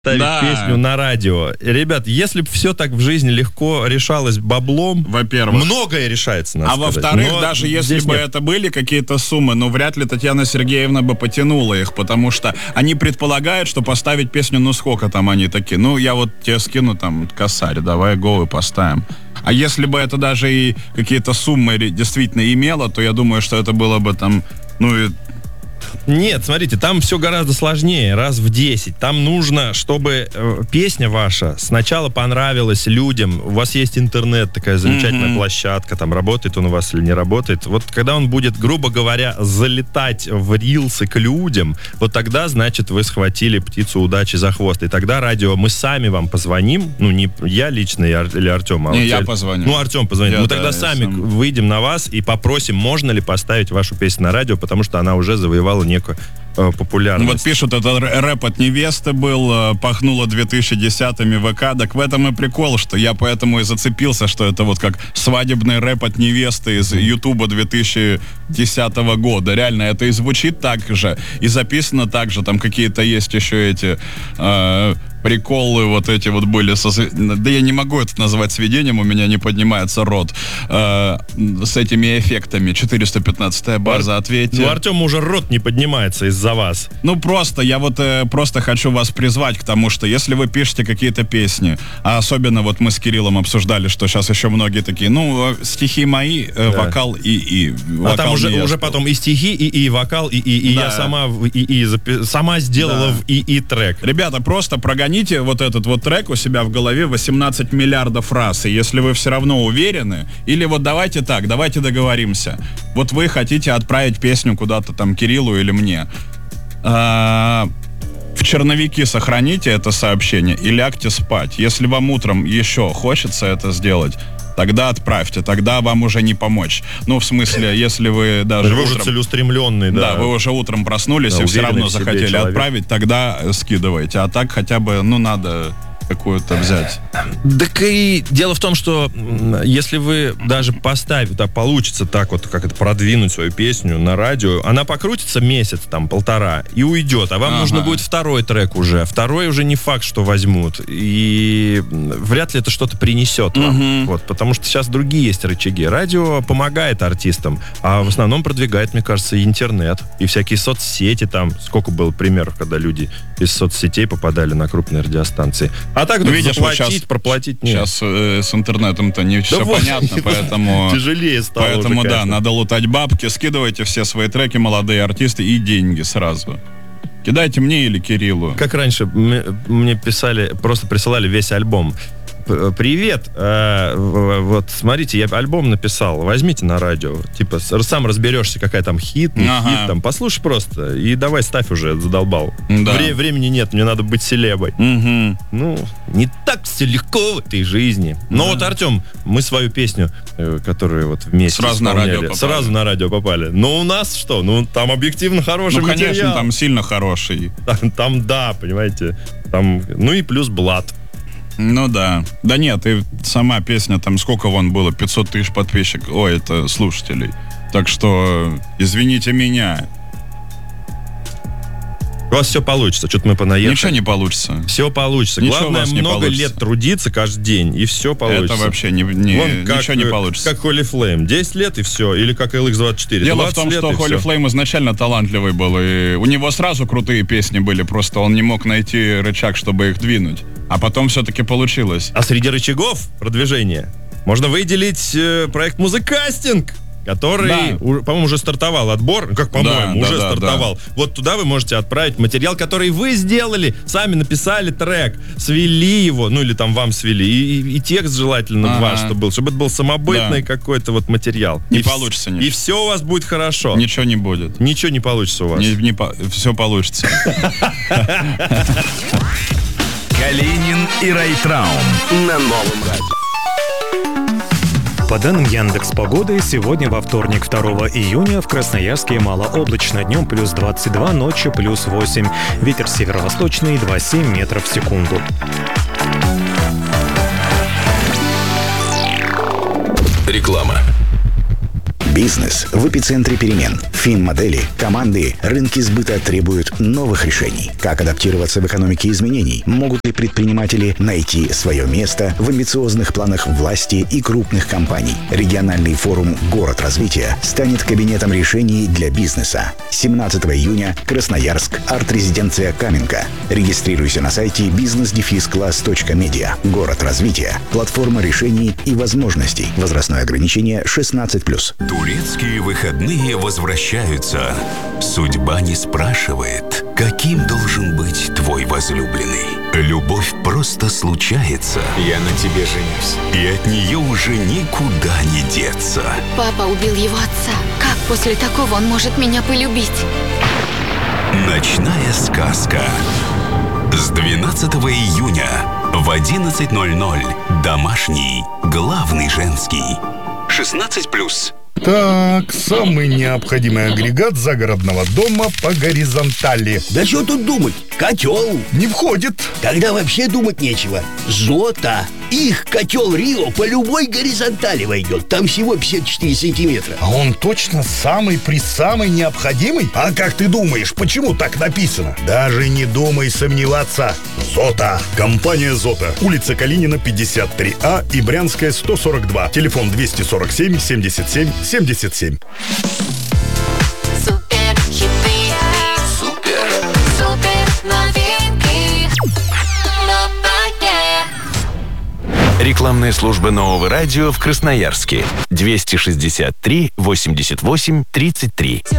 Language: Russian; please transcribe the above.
ставить песню на радио. Ребят, если бы все так в жизни легко решалось баблом, во-первых, многое решается, надо сказать. Во-вторых, даже если бы это были какие-то суммы, вряд ли Татьяна Сергеевна бы потянула их, потому что они предполагают, что поставить песню, сколько там они такие, я вот тебе скину там косарь, давай го и поставим. А если бы это даже и какие-то суммы действительно имело, то я думаю, что это было бы там, Нет, смотрите, там все гораздо сложнее, раз в 10. Там нужно, чтобы песня ваша сначала понравилась людям. У вас есть интернет, такая замечательная площадка, там работает он у вас или не работает. Вот когда он будет, грубо говоря, залетать в рилсы к людям, вот тогда, значит, вы схватили птицу удачи за хвост. И тогда радио, мы сами вам позвоним, не я лично или Артем, а я позвоню. Артем позвонит. Мы тогда сами выйдем на вас и попросим, можно ли поставить вашу песню на радио, потому что она уже завоевала некую популярность. Вот пишут, это рэп от невесты был, пахнуло 2010-ми ВК, так в этом и прикол, что я поэтому и зацепился, что это вот как свадебный рэп от невесты из Ютуба 2010 года. Реально, это и звучит так же, и записано так же, там какие-то есть еще эти приколы вот эти вот были. Да я не могу это назвать сведением, у меня не поднимается рот. С этими эффектами. 415-я база, ответьте. Артему уже рот не поднимается из-за вас. Я вот просто хочу вас призвать к тому, что если вы пишете какие-то песни, а особенно вот мы с Кириллом обсуждали, что сейчас еще многие такие, стихи мои, вокал и. А там уже потом и стихи, и вокал, и я сама сделала в трек. Ребята, просто прогоните вот этот вот трек у себя в голове 18 миллиардов раз, и если вы все равно уверены, или вот давайте договоримся. Вот вы хотите отправить песню куда-то там Кириллу или мне. В черновики сохраните это сообщение и лягте спать. Если вам утром еще хочется это сделать, тогда отправьте, тогда вам уже не помочь. В смысле, если вы даже вы уже целеустремленный, да, вы уже утром проснулись и все равно захотели отправить, тогда скидывайте. А так хотя бы, надо какую-то взять. Так и дело в том, что если вы даже поставите, получится так вот, как это, продвинуть свою песню на радио, она покрутится месяц, полтора, и уйдет, а вам нужно будет второй трек уже. Второй уже не факт, что возьмут. И вряд ли это что-то принесет вам. Вот, потому что сейчас другие есть рычаги. Радио помогает артистам, а в основном продвигает, мне кажется, интернет. И всякие соцсети там. Сколько было примеров, когда люди из соцсетей попадали на крупные радиостанции. А так видишь, заплатить, проплатить нет. Сейчас с интернетом-то не все понятно, поэтому тяжелее стало. Поэтому надо лутать бабки, скидывайте все свои треки, молодые артисты, и деньги сразу. Кидайте мне или Кириллу. Как раньше мне писали, просто присылали весь альбом. Привет, вот смотрите, я альбом написал, возьмите на радио, сам разберешься, какая там хит, не хит, послушай просто, и давай ставь уже, задолбал. Да. Времени нет, мне надо быть селебой. Не так все легко в этой жизни. Но вот, Артем, мы свою песню, которую вот вместе исполняли, сразу на радио попали. Но у нас что? Там объективно хороший материал. Конечно, там сильно хороший. Там, да, понимаете, там, и плюс блат. Да. Да нет, и сама песня, там сколько вон было, 500 тысяч подписчиков, это слушателей. Так что, извините меня. У вас все получится, что-то мы понаехали. Ничего не получится. Все получится. Ничего главное, много лет трудиться каждый день, и все получится. Это вообще ничего не получится. Как Holy Flame. 10 лет и все. Или как LX24. Дело в том, что Holy Flame изначально талантливый был, и у него сразу крутые песни были, просто он не мог найти рычаг, чтобы их двинуть. А потом все-таки получилось. А среди рычагов продвижения можно выделить проект «Музыкастинг», который, по-моему, уже стартовал отбор. Как, по-моему, уже стартовал. Да. Вот туда вы можете отправить материал, который вы сделали, сами написали трек, свели его, или там вам свели, и текст желательно ваш, чтобы это был самобытный какой-то вот материал. Не получится ничего. И все у вас будет хорошо. Ничего не будет. Ничего не получится у вас. Все получится. Калинин и Райтраун на Новом радио. По данным Яндекс.Погоды, сегодня во вторник, 2 июня, в Красноярске малооблачно, днем плюс 22, ночью плюс 8. Ветер северо-восточный 2,7 метров в секунду. Реклама. Бизнес в эпицентре перемен. Финмодели, команды, рынки сбыта требуют новых решений. Как адаптироваться в экономике изменений? Могут ли предприниматели найти свое место в амбициозных планах власти и крупных компаний? Региональный форум «Город развития» станет кабинетом решений для бизнеса. 17 июня, Красноярск, арт-резиденция «Каменка». Регистрируйся на сайте business-class.media. Город развития. Платформа решений и возможностей. Возрастное ограничение 16+. Турецкие выходные возвращаются. Судьба не спрашивает, каким должен быть твой возлюбленный. Любовь просто случается. Я на тебе женюсь. И от нее уже никуда не деться. Папа убил его отца. Как после такого он может меня полюбить? Ночная сказка. С 12 июня в 11:00. Домашний, главный женский. 16+. Так, самый необходимый агрегат загородного дома по горизонтали. Да что тут думать? Котел. Не входит. Тогда вообще думать нечего. Зота. Их котел Рио по любой горизонтали войдет. Там всего 54 сантиметра. А он точно самый необходимый? А как ты думаешь, почему так написано? Даже не думай сомневаться. Зота. Компания Зота. Улица Калинина, 53А и Брянская, 142. Телефон 247 77 77. Рекламная служба Нового радио в Красноярске. 263 88 33.